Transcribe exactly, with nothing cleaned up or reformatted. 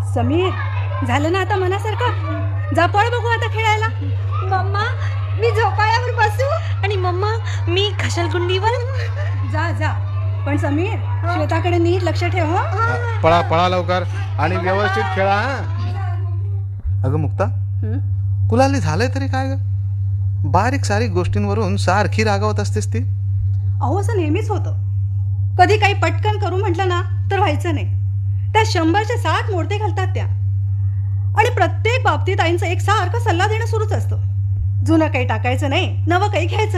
समीर, झालं ना आता मनासारखं? जा पळ बघू आता खेळायला. मम्मा, मी झोपाळ्यावर बसू? आणि मम्मा, मी घसरगुंडीवर. जा जा, पण समीर, श्वेताकडे नीट लक्ष ठेव. हं? पळा पळा लवकर आणि व्यवस्थित खेळा. अगं मुक्ता, तुला हल्ली झालंय तरी काय ग? बारीक सारीक गोष्टींवरून सारखी रागावत असतेस ती. अहो, असं नेहमीच होतं. कधी काही पटकन करू म्हटलं ना तर व्हायचं नाही. त्या शंभरच्या सात मोडते घालतात त्या. आणि प्रत्येक बाबतीत आईंचं एक सारखं सल्ला देणं सुरूच असतं. जुनं काही टाकायचं नाही, नवं काही घ्यायचं